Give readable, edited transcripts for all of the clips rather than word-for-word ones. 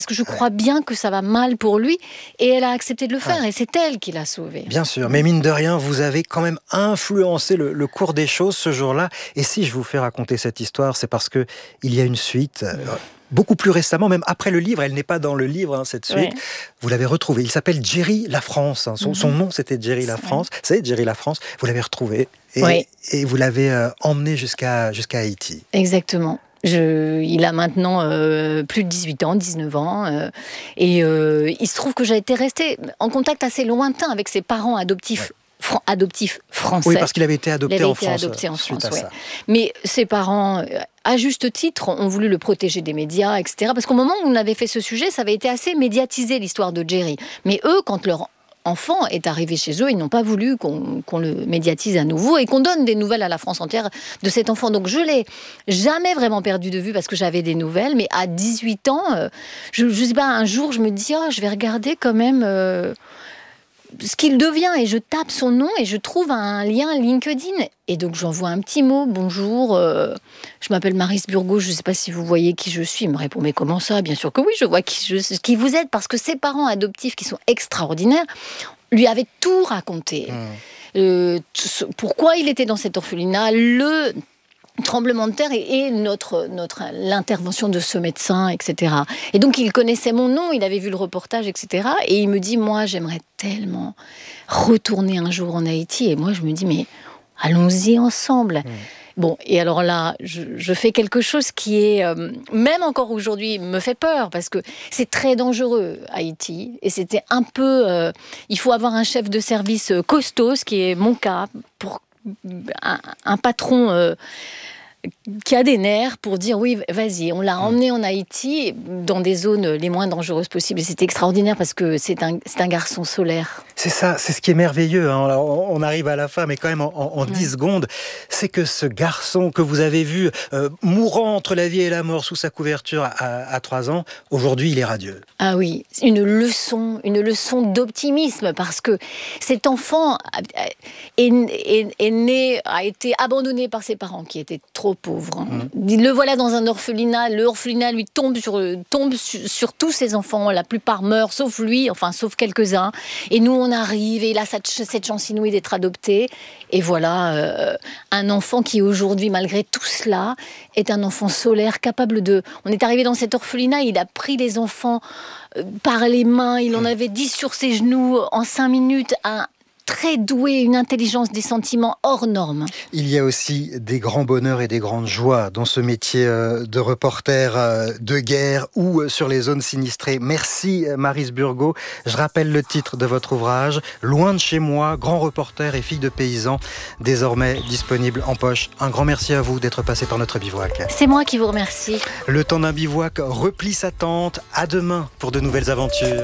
Parce que je crois bien que ça va mal pour lui, et elle a accepté de le faire, et c'est elle qui l'a sauvé. Bien sûr, mais mine de rien, vous avez quand même influencé le cours des choses ce jour-là. Et si je vous fais raconter cette histoire, c'est parce que il y a une suite. Beaucoup plus récemment, même après le livre, elle n'est pas dans le livre, cette suite. Vous l'avez retrouvé. Il s'appelle Jerry Lafrance. Son nom, c'était Jerry Lafrance. Vous savez, Jerry Lafrance, vous l'avez retrouvé et vous l'avez emmené jusqu'à Haïti. Exactement. Il a maintenant plus de 18 ans, 19 ans. Et il se trouve que j'ai été restée en contact assez lointain avec ses parents adoptifs. Adoptif français. Oui, parce qu'il avait été adopté en France. Mais ses parents, à juste titre, ont voulu le protéger des médias, etc. Parce qu'au moment où on avait fait ce sujet, ça avait été assez médiatisé, l'histoire de Jerry. Mais eux, quand leur enfant est arrivé chez eux, ils n'ont pas voulu qu'on le médiatise à nouveau et qu'on donne des nouvelles à la France entière de cet enfant. Donc je l'ai jamais vraiment perdu de vue parce que j'avais des nouvelles, mais à 18 ans, je sais pas, un jour je me dis je vais regarder quand même ce qu'il devient, et je tape son nom et je trouve un lien LinkedIn, et donc j'envoie un petit mot: bonjour, je m'appelle Maryse Burgot, je ne sais pas si vous voyez qui je suis. Il me répond: mais comment ça? Bien sûr que oui, je vois qui vous êtes, parce que ses parents adoptifs, qui sont extraordinaires, lui avaient tout raconté. Pourquoi il était dans cet orphelinat, le tremblement de terre et l'intervention de ce médecin, etc. Et donc il connaissait mon nom, il avait vu le reportage, etc. Et il me dit: moi j'aimerais tellement retourner un jour en Haïti. Et moi je me dis: mais allons-y ensemble. Bon, et alors là, je fais quelque chose qui est, même encore aujourd'hui, me fait peur, parce que c'est très dangereux, Haïti. Et c'était un peu... il faut avoir un chef de service costaud, ce qui est mon cas, pour un patron qui a des nerfs pour dire: oui, vas-y. On l'a emmené en Haïti, dans des zones les moins dangereuses possibles. Et c'était extraordinaire parce que c'est un garçon solaire. C'est ça, c'est ce qui est merveilleux. On arrive à la fin, mais quand même en 10 secondes. C'est que ce garçon que vous avez vu mourant entre la vie et la mort sous sa couverture à 3 ans, aujourd'hui il est radieux. Ah oui, une leçon d'optimisme, parce que cet enfant est né, a été abandonné par ses parents qui étaient trop pauvres. Le voilà dans un orphelinat, l'orphelinat lui tombe sur tous ses enfants, la plupart meurent, sauf lui, enfin sauf quelques-uns. Et nous on arrive, et il a cette chance inouïe d'être adopté. Et voilà, un enfant qui aujourd'hui, malgré tout cela, est un enfant solaire, capable de... On est arrivé dans cet orphelinat, il a pris les enfants par les mains, il en avait 10 sur ses genoux en 5 minutes, très doué, une intelligence des sentiments hors norme. Il y a aussi des grands bonheurs et des grandes joies dans ce métier de reporter de guerre ou sur les zones sinistrées. Merci Maryse Burgot. Je rappelle le titre de votre ouvrage: Loin de chez moi, grand reporter et fille de paysan, désormais disponible en poche. Un grand merci à vous d'être passé par notre bivouac. C'est moi qui vous remercie. Le temps d'un bivouac replie sa tente. À demain pour de nouvelles aventures.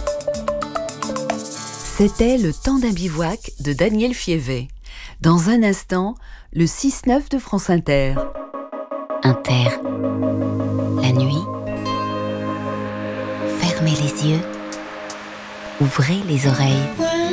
C'était Le temps d'un bivouac de Daniel Fievet. Dans un instant, le 6-9 de France Inter. Inter. La nuit. Fermez les yeux. Ouvrez les oreilles.